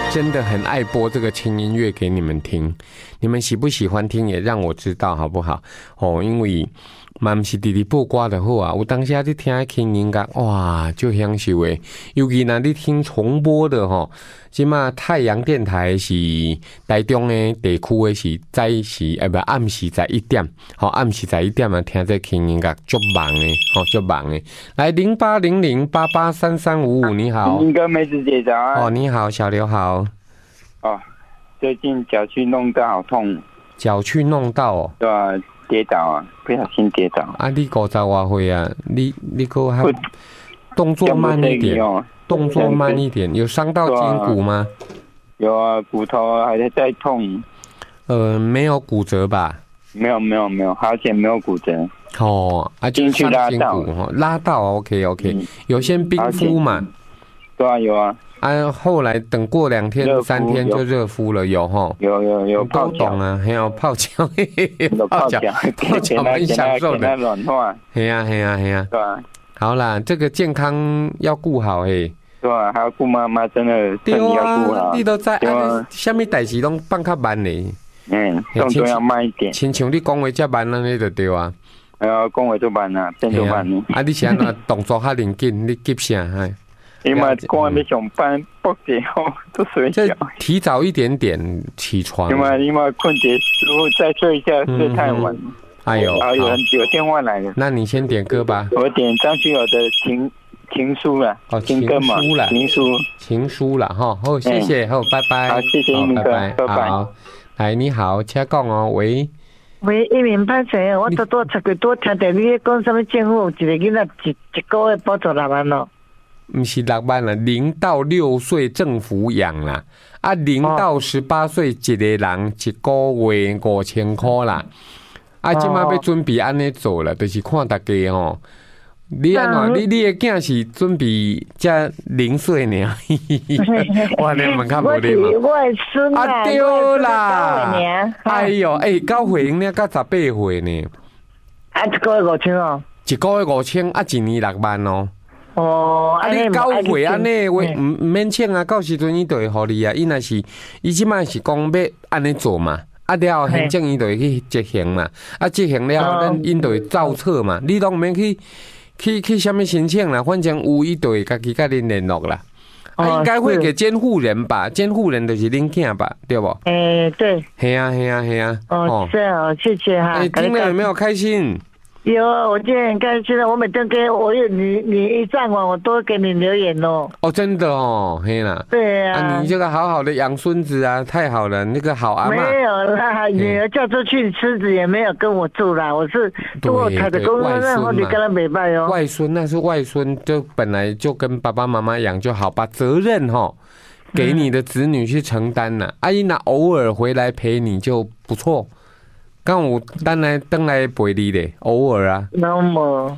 真的很爱播这个轻音乐给你们听，你们喜不喜欢听也让我知道好不好？因为嘛不是直直播歌就好啊，有当时你听轻音乐，哇，就享受的。尤其那你听重播的即嘛太阳电台是台中的地区的是暗时11点，暗时11点啊，听这轻音乐足忙的，足忙的。来0800883355，你好， 林哥梅子姐早啊。 你好，小刘好。 最近脚去弄到好痛。 脚去弄到对啊，跌倒啊，不小心跌倒。 你50多岁啊？你个还动作慢一点，动作慢一点。有伤到筋骨吗？ 有啊，骨头还在痛。 没有骨折吧？ 没有，好险没有骨折。 就伤筋骨拉到 OK， 有先冰敷嘛？ 对啊，有啊。 后来等过2天3天就热敷了，有泡脚啊，还有泡脚， 泡脚蛮享受的， 软化。 嘿呀，对啊。好啦，这个健康要顾好对啊，还要顾妈妈，真的身体要顾好。 你都知什么代志拢放较慢嘞？ 动作要慢一点。 亲像你讲话这慢安尼就对啊。 讲话就慢啊，变就慢。 你是安怎动作较认紧？你急啥？ 因为赶要上班，不得都睡觉。 提早一点点起床。 因为困结束再睡一下，睡太晚。有电话来了。 那你先点歌吧。 我点张学友的情书啦。情歌嘛。情书啦好，谢谢，拜拜。 好，谢谢英哥，拜拜。 好，来，你好，请讲喂。 喂，一鸣歹势，我多10个多听到你讲什么政府一个囡仔一个月补助6万咯。 不是6万啦，0到6岁政府养啦，0到18岁一个人一个月5000块啦。现在要准备安尼做啦，就是看大家你安怎？你的囝是准备才0岁呢？我连问较无礼貌。 我的孙啊， 对啦。哎呦，9岁呢，到18岁呢。 一个月5000哦。 一个月5000，1年6万哦。你9岁安尼话唔免请啊，到时阵伊就会互你啊。伊若是伊即摆是讲要安尼做嘛，了后行政伊就会去执行嘛，执行了后咱因就会造册嘛，你拢免去什么申请啦，反正有伊就会家己甲恁联络啦。应该会给监护人吧，监护人就是恁囝吧，对不？ 对。 嘿啊。 是啊，谢谢哈。 听了有没有开心？ 有，我今天很开心的。我每天你一上网，我都给你留言哦。 真的嘿啦。 对啊。 你这个好好的养孙子啊，太好了，那个好阿嬷。 没有啦，女儿嫁出去，孙子也没有跟我住啦。我是跟我开的公司，然后你跟他没拜哦。 外孙那是外孙，就本来就跟爸爸妈妈养就好，把责任给你的子女去承担啦。阿姨那偶尔回来陪你就不错。敢有等来陪你咧？偶尔啊， 拢无，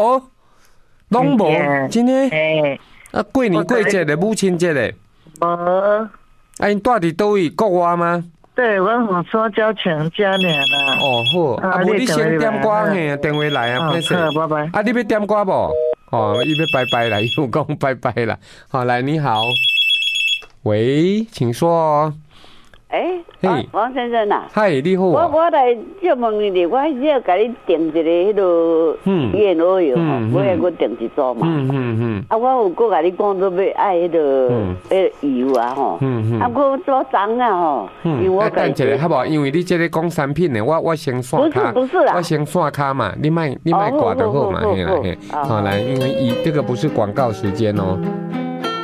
真诶。过年过节咧，母亲节咧， 无。 因住伫倒位？国外吗？ 对，我红山交强家俩啦。 好，无你先点歌嘿，电话来啊，歹势。 拜拜。 你要点歌无？伊要拜拜啦，伊有讲拜拜啦。好，来，你好，喂，请说。 王先生啊， 嗨，你好啊。 我来就问你咧，我只要给你订一个迄个燕窝油我要我订一组嘛。我有过甲你讲都要爱迄个油啊我做脏啊因为我等一下好不好？因为你这个讲产品呢，我先刷卡， 不是啦， 我先刷卡嘛，你卖挂就好嘛，嘿啦。好来，因为这个不是广告时间哦。